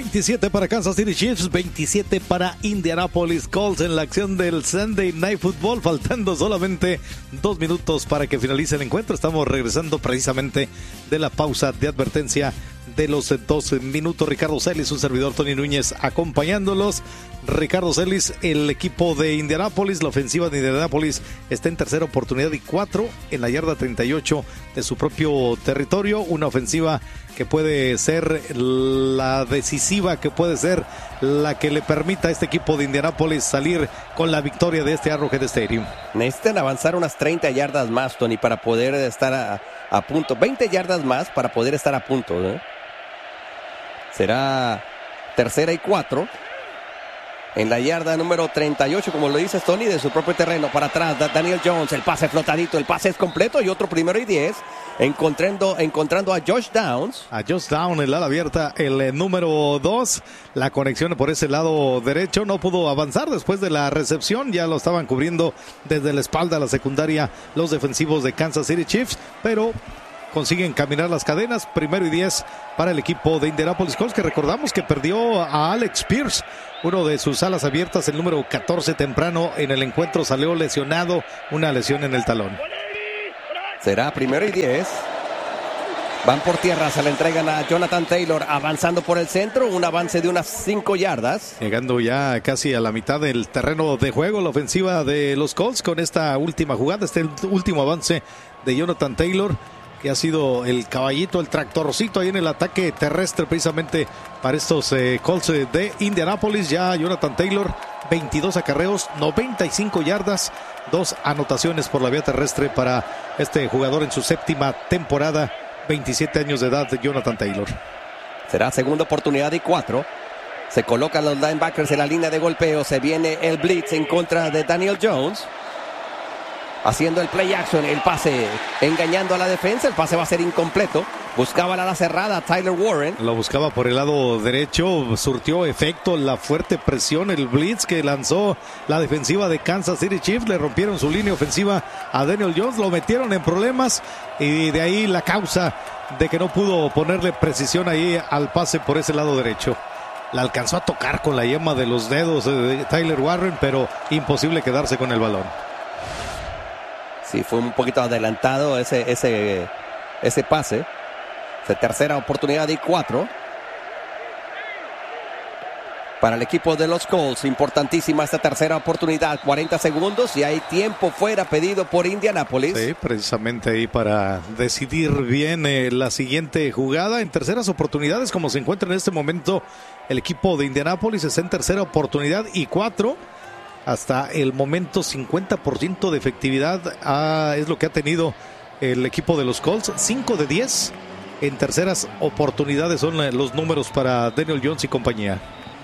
27 para Kansas City Chiefs, 27 para Indianapolis Colts en la acción del Sunday Night Football, faltando solamente 2 minutos para que finalice el encuentro. Estamos regresando precisamente de la pausa de advertencia de los 2 minutos. Ricardo Celis, un servidor, Tony Núñez, acompañándolos. Ricardo Celis, el equipo de Indianapolis, la ofensiva de Indianapolis está en tercera oportunidad y 4 en la yarda 38 de su propio territorio. Una ofensiva que puede ser la decisiva, que puede ser la que le permita a este equipo de Indianapolis salir con la victoria de este Arrowhead Stadium. Necesitan avanzar unas 30 yardas más, Tony, para poder estar a punto. 20 yardas más para poder estar a punto, ¿eh? Será tercera y 4. En la yarda número 38, como lo dices, Tony, de su propio terreno. Para atrás, Daniel Jones, el pase flotadito, el pase es completo y otro primero y 10. Encontrando a Josh Downs. A Josh Downs, el ala abierta, el número 2. La conexión por ese lado derecho no pudo avanzar después de la recepción. Ya lo estaban cubriendo desde la espalda a la secundaria los defensivos de Kansas City Chiefs, pero consiguen caminar las cadenas. Primero y 10 para el equipo de Indianapolis Colts, que recordamos que perdió a Alex Pierce, uno de sus alas abiertas, el número 14 temprano en el encuentro. Salió lesionado, una lesión en el talón. Será primero y 10. Van por tierra, se la entregan a Jonathan Taylor, avanzando por el centro, un avance de unas 5 yardas. Llegando ya casi a la mitad del terreno de juego, la ofensiva de los Colts con esta última jugada, este último avance de Jonathan Taylor, que ha sido el caballito, el tractorcito ahí en el ataque terrestre precisamente para estos Colts de Indianapolis. Ya Jonathan Taylor, 22 acarreos, 95 yardas, 2 anotaciones por la vía terrestre para este jugador en su séptima temporada, 27 años de edad de Jonathan Taylor. Será segunda oportunidad y 4. Se colocan los linebackers en la línea de golpeo, se viene el blitz en contra de Daniel Jones. Haciendo el play action, el pase engañando a la defensa, el pase va a ser incompleto. Buscaba la ala cerrada Tyler Warren. Lo buscaba por el lado derecho, surtió efecto la fuerte presión, el blitz que lanzó la defensiva de Kansas City Chiefs. Le rompieron su línea ofensiva a Daniel Jones, lo metieron en problemas y de ahí la causa de que no pudo ponerle precisión ahí al pase por ese lado derecho. La alcanzó a tocar con la yema de los dedos de Tyler Warren, pero imposible quedarse con el balón. Sí, fue un poquito adelantado ese pase. De tercera oportunidad y 4. Para el equipo de los Colts, importantísima esta tercera oportunidad. 40 segundos y hay tiempo fuera pedido por Indianapolis. Sí, precisamente ahí para decidir bien la siguiente jugada. En terceras oportunidades, como se encuentra en este momento el equipo de Indianapolis, está en tercera oportunidad y 4. Hasta el momento 50% de efectividad es lo que ha tenido el equipo de los Colts. 5 de 10 en terceras oportunidades son los números para Daniel Jones y compañía.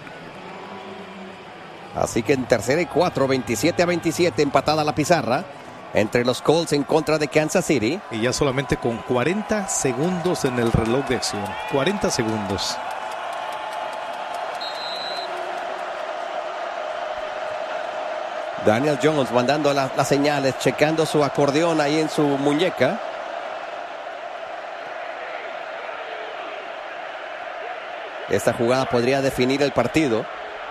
Así que en tercera y 4, 27-27, empatada la pizarra entre los Colts en contra de Kansas City. Y ya solamente con 40 segundos en el reloj de acción. 40 segundos. Daniel Jones mandando las señales, checando su acordeón ahí en su muñeca. Esta jugada podría definir el partido.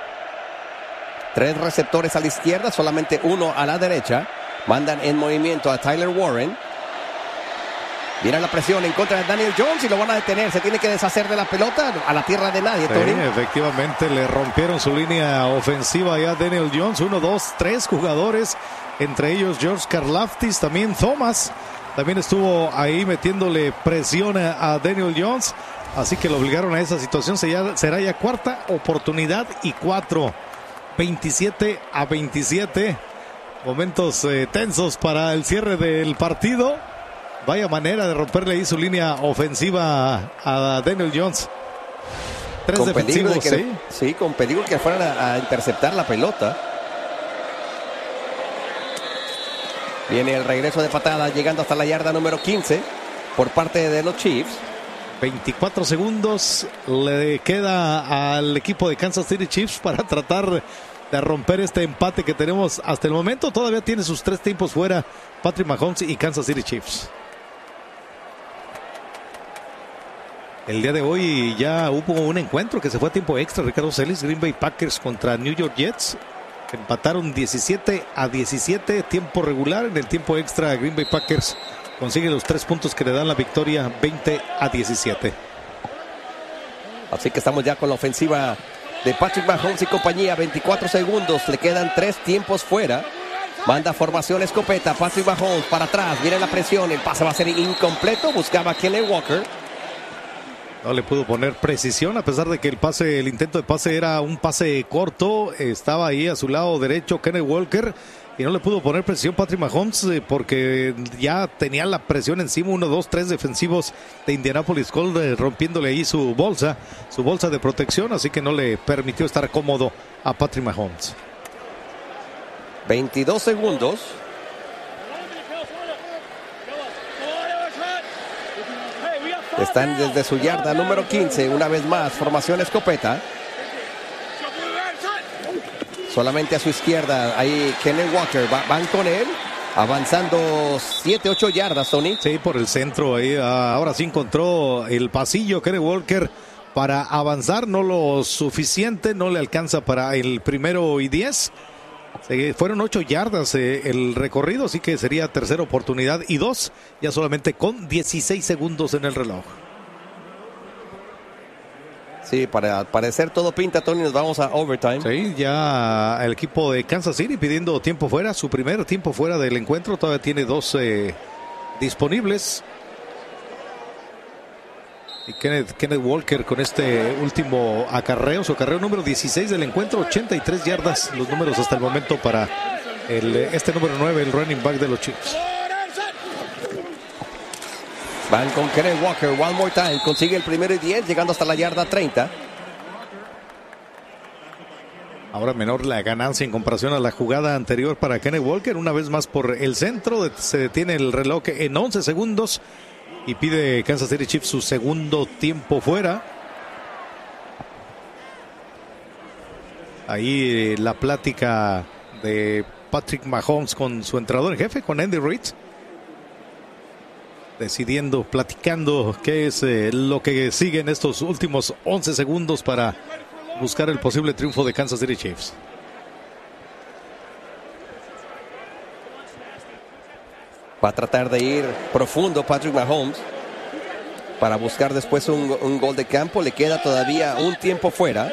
3 receptores a la izquierda, solamente 1 a la derecha. Mandan en movimiento a Tyler Warren. Viene la presión en contra de Daniel Jones y lo van a detener. Se tiene que deshacer de la pelota a la tierra de nadie, Tony. Sí, efectivamente le rompieron su línea ofensiva ya a Daniel Jones. 1, 2, 3 jugadores, entre ellos George Karlaftis, también Thomas. También estuvo ahí metiéndole presión a Daniel Jones. Así que lo obligaron a esa situación. Será ya cuarta oportunidad y 4. 27-27. Momentos tensos para el cierre del partido. Vaya manera de romperle ahí su línea ofensiva a Daniel Jones. 3 con defensivos, peligro sí, con peligro que fueran a interceptar la pelota. Viene el regreso de patada, llegando hasta la yarda número 15 por parte de los Chiefs. 24 segundos le queda al equipo de Kansas City Chiefs para tratar de romper este empate que tenemos hasta el momento. Todavía tiene sus 3 tiempos fuera Patrick Mahomes y Kansas City Chiefs. El día de hoy ya hubo un encuentro que se fue a tiempo extra, Ricardo Celis. Green Bay Packers contra New York Jets. Empataron 17-17, tiempo regular. En el tiempo extra, Green Bay Packers consigue los 3 puntos que le dan la victoria, 20-17. Así que estamos ya con la ofensiva de Patrick Mahomes y compañía. 24 segundos, le quedan 3 tiempos fuera. Manda formación escopeta, Patrick Mahomes para atrás, viene la presión, el pase va a ser incompleto, buscaba a Kenneth Walker. No le pudo poner precisión, a pesar de que el intento de pase era un pase corto. Estaba ahí a su lado derecho Kenneth Walker y no le pudo poner precisión Patrick Mahomes porque ya tenía la presión encima. 1, 2, 3 defensivos de Indianapolis Colts rompiéndole ahí su bolsa de protección, así que no le permitió estar cómodo a Patrick Mahomes. 22 segundos. Están desde su yarda número 15. Una vez más, formación escopeta. Solamente a su izquierda. Ahí Kenneth Walker. Van con él. Avanzando 7, 8 yardas, Tony. Sí, por el centro. Ahí ahora sí encontró el pasillo Kenneth Walker para avanzar. No lo suficiente. No le alcanza para el 1 y 10. Fueron 8 yardas el recorrido, así que sería tercera oportunidad y 2, ya solamente con 16 segundos en el reloj. Sí, para parecer todo pinta, Tony, nos vamos a overtime. Sí, ya el equipo de Kansas City pidiendo tiempo fuera, su primer tiempo fuera del encuentro, todavía tiene 2 disponibles. Y Kenneth Walker con este último acarreo, su acarreo número 16 del encuentro, 83 yardas, los números hasta el momento para este número 9, el running back de los Chiefs. Van con Kenneth Walker, one more time, consigue el 1 y 10, llegando hasta la yarda 30. Ahora menor la ganancia en comparación a la jugada anterior para Kenneth Walker, una vez más por el centro, se detiene el reloj en 11 segundos. Y pide Kansas City Chiefs su segundo tiempo fuera. Ahí la plática de Patrick Mahomes con su entrenador en jefe, con Andy Reid. Decidiendo, platicando qué es lo que sigue en estos últimos 11 segundos para buscar el posible triunfo de Kansas City Chiefs. Va a tratar de ir profundo Patrick Mahomes para buscar después un gol de campo. Le queda todavía un tiempo fuera.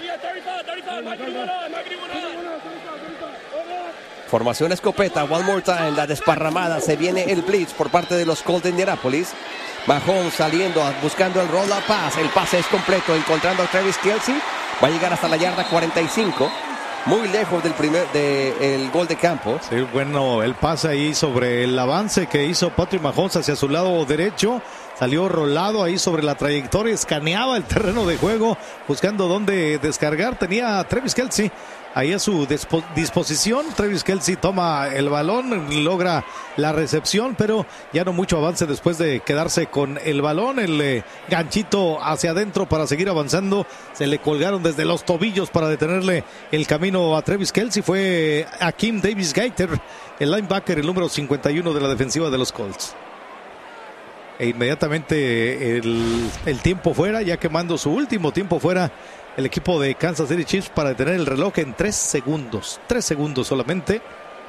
Formación escopeta, one more time, la desparramada. Se viene el blitz por parte de los Colts de Indianapolis. Mahomes saliendo, buscando el roll-up pass. El pase es completo, encontrando a Travis Kelce. Va a llegar hasta la yarda 45. Muy lejos del gol de campo. Sí, bueno, el pase ahí sobre el avance que hizo Patrick Mahomes hacia su lado derecho. Salió rolado ahí sobre la trayectoria, escaneaba el terreno de juego, buscando dónde descargar. Tenía a Travis Kelce ahí a su disposición. Travis Kelce toma el balón, logra la recepción, pero ya no mucho avance después de quedarse con el balón. El ganchito hacia adentro para seguir avanzando. Se le colgaron desde los tobillos para detenerle el camino a Travis Kelce. Fue Akeem Davis-Gaither, el linebacker, el número 51 de la defensiva de los Colts. E inmediatamente el tiempo fuera, ya quemando su último tiempo fuera el equipo de Kansas City Chiefs para detener el reloj en 3 segundos. 3 segundos solamente.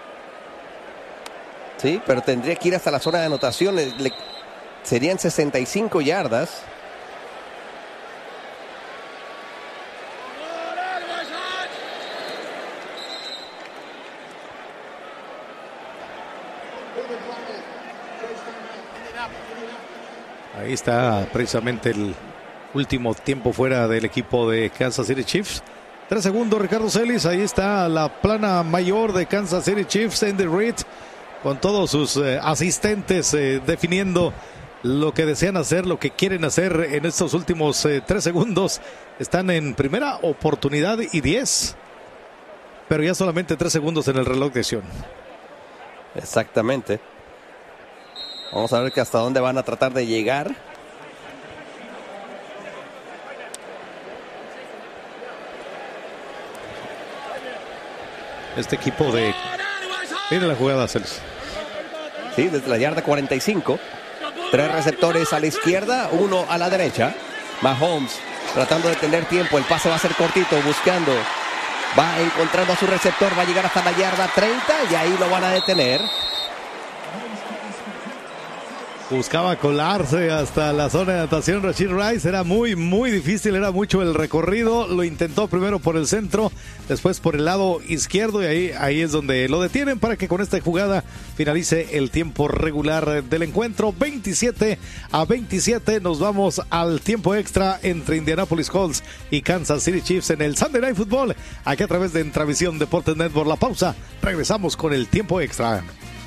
Sí, pero tendría que ir hasta la zona de anotación. Serían 65 yardas. Ahí está precisamente el último tiempo fuera del equipo de Kansas City Chiefs. 3 segundos, Ricardo Celis. Ahí está la plana mayor de Kansas City Chiefs, Andy Reid, con todos sus asistentes definiendo lo que desean hacer, lo que quieren hacer en estos últimos 3 segundos. Están en primera oportunidad y 10, pero ya solamente 3 segundos en el reloj de acción. Exactamente. Vamos a ver que hasta dónde van a tratar de llegar. Este equipo de... Mira la jugada, Celis. Sí, desde la yarda 45. 3 receptores a la izquierda, 1 a la derecha. Mahomes tratando de tener tiempo. El pase va a ser cortito, buscando. Va encontrando a su receptor. Va a llegar hasta la yarda 30 y ahí lo van a detener. Buscaba colarse hasta la zona de anotación Rashee Rice. Era muy difícil, era mucho el recorrido. Lo intentó primero por el centro, después por el lado izquierdo y ahí es donde lo detienen para que con esta jugada finalice el tiempo regular del encuentro. 27-27. Nos vamos al tiempo extra entre Indianapolis Colts y Kansas City Chiefs en el Sunday Night Football, aquí a través de Entravisión Deportes Network. La pausa, regresamos con el tiempo extra.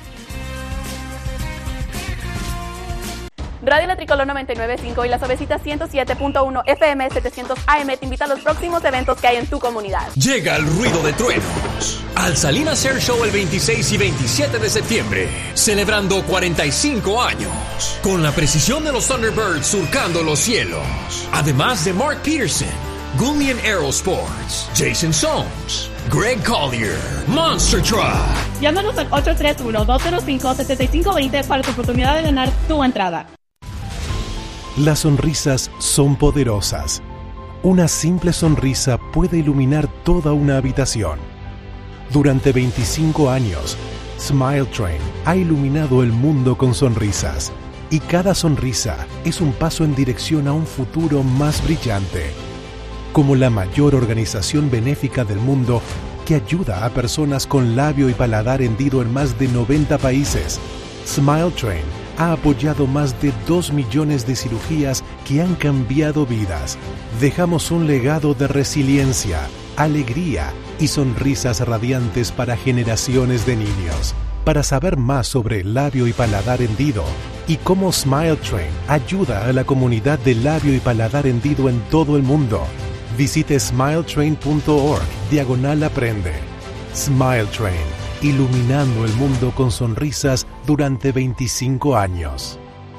Radio La Tricolor 99.5 y Las Ovecitas 107.1 FM 700 AM te invita a los próximos eventos que hay en tu comunidad. Llega el ruido de truenos al Salinas Air Show el 26 y 27 de septiembre, celebrando 45 años, con la precisión de los Thunderbirds surcando los cielos. Además de Mark Peterson, Gullian Aerosports, Jason Soames, Greg Collier, Monster Truck. Llámanos al 831-205-7520 para tu oportunidad de ganar tu entrada. Las sonrisas son poderosas. Una simple sonrisa puede iluminar toda una habitación. Durante 25 años, Smile Train ha iluminado el mundo con sonrisas. Y cada sonrisa es un paso en dirección a un futuro más brillante. Como la mayor organización benéfica del mundo que ayuda a personas con labio y paladar hendido en más de 90 países, Smile Train ha apoyado más de 2 millones de cirugías que han cambiado vidas. Dejamos un legado de resiliencia, alegría y sonrisas radiantes para generaciones de niños. Para saber más sobre el labio y paladar hendido y cómo Smile Train ayuda a la comunidad de labio y paladar hendido en todo el mundo, visite smiletrain.org/aprende. Smile Train, iluminando el mundo con sonrisas durante 25 años.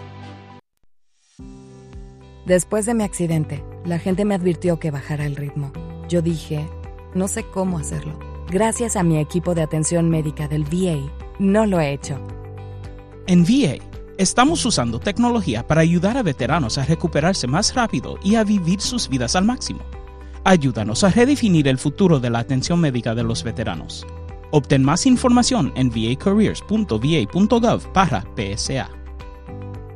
Después de mi accidente, la gente me advirtió que bajara el ritmo. Yo dije, no sé cómo hacerlo. Gracias a mi equipo de atención médica del VA, no lo he hecho. En VA, estamos usando tecnología para ayudar a veteranos a recuperarse más rápido y a vivir sus vidas al máximo. Ayúdanos a redefinir el futuro de la atención médica de los veteranos. Obtén más información en vacareers.va.gov/PSA.